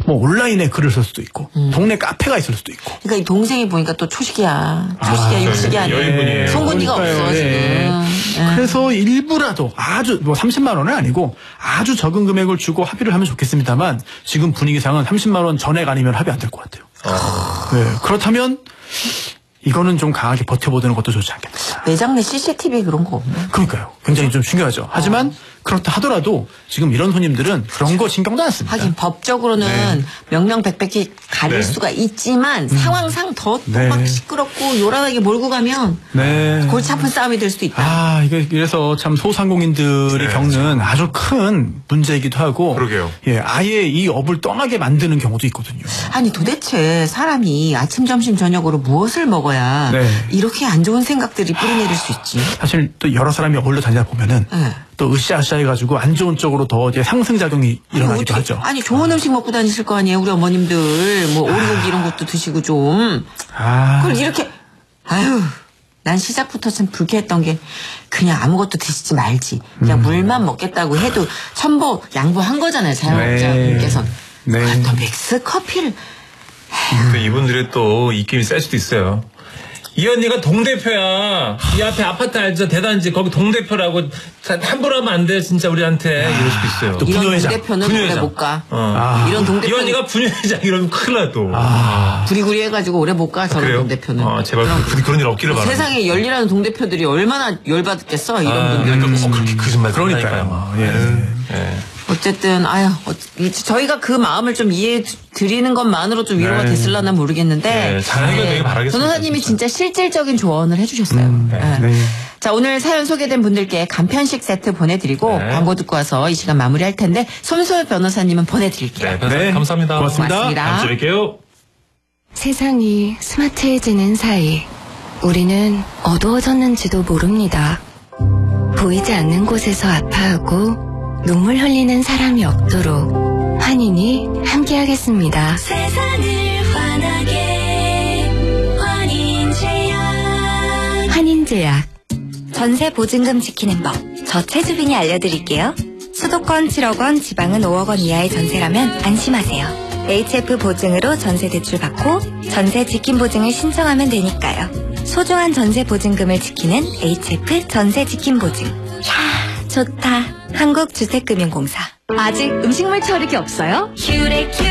뭐 온라인에 글을 쓸 수도 있고 동네 카페가 있을 수도 있고. 그러니까 이 동생이 보니까 또 초식이야. 초식이야, 육식이 아니야. 여유분이에요. 송곳니가 없어 지금. 그래서 일부라도 아주 뭐 30만 원은 아니고 아주 적은 금액을 주고 합의를 하면 좋겠습니다만 지금 분위기상은 30만 원 전액 아니면 합의 안 될 것 같아요. 네, 그렇다면 이거는 좀 강하게 버텨보는 것도 좋지 않겠다. 매장 내 CCTV 그런 거 없네. 그러니까요. 굉장히 좀 중요하죠. 하지만 그렇다 하더라도 지금 이런 손님들은 그런 거 신경도 안 씁니다. 하긴 법적으로는 명명백백히 가릴 수가 있지만 상황상 더 막 시끄럽고 요란하게 몰고 가면 골치 아픈 싸움이 될 수도 있다. 이래서 참 소상공인들이 겪는 아주 큰 문제이기도 하고. 그러게요. 예, 아예 이 업을 떠나게 만드는 경우도 있거든요. 아니 도대체 사람이 아침, 점심, 저녁으로 무엇을 먹어야 이렇게 안 좋은 생각들이 뿌리내릴 수 있지? 사실 또 여러 사람이 어울려 다니다 보면은 또 으쌰으쌰 해가지고 안 좋은 쪽으로 더 이제 상승작용이 일어나기도 하죠. 아니 좋은 음식 먹고 다니실 거 아니에요. 우리 어머님들 뭐 오리고기 이런 것도 드시고 좀. 그걸 이렇게 난 시작부터 참 불쾌했던 게 그냥 아무것도 드시지 말지. 그냥 물만 먹겠다고 해도 첨부 양보한 거잖아요. 자영업자분께서. 또 믹스 커피를. 또 이분들의 또 입김이 셀 수도 있어요. 이 언니가 동대표야. 이 앞에 아파트 알죠? 대단지 거기 동대표라고 함부로 하면 안 돼 진짜 우리한테. 이럴 수도 있어요. 또 이런 부녀회장. 동대표는 오래 못 가. 이런 이 동대표 언니가 부녀회장 이러면 큰일 나도. 구리구리 해가지고 오래 못 가. 저런 동대표는. 제발 그런 일 없기를 바랍니다. 세상에 열일하는 동대표들이 얼마나 열받겠어 이런 분들. 그렇게 거짓말 그러니까요. 어쨌든 저희가 그 마음을 좀 이해해 드리는 것만으로 좀 위로가 됐을려나 모르겠는데 잘 해결되길 바라겠습니다. 변호사님이 진짜 실질적인 조언을 해주셨어요. 자, 오늘 사연 소개된 분들께 간편식 세트 보내드리고 광고 듣고 와서 이 시간 마무리할 텐데 손소연 변호사님은 보내드릴게요. 변호사님 감사합니다. 고맙습니다. 다음 주에 뵐게요. 세상이 스마트해지는 사이 우리는 어두워졌는지도 모릅니다. 보이지 않는 곳에서 아파하고 눈물 흘리는 사람이 없도록 환인이 함께하겠습니다. 세상을 환하게 환인제약. 환인제약. 전세 보증금 지키는 법 저체주빈이 알려드릴게요. 수도권 7억 원, 지방은 5억 원 이하의 전세라면 안심하세요. HF 보증으로 전세 대출 받고 전세 지킴 보증을 신청하면 되니까요. 소중한 전세 보증금을 지키는 HF 전세 지킴 보증. 이야, 좋다. 한국주택금융공사. 아직 음식물 처리기 없어요? 큐레큐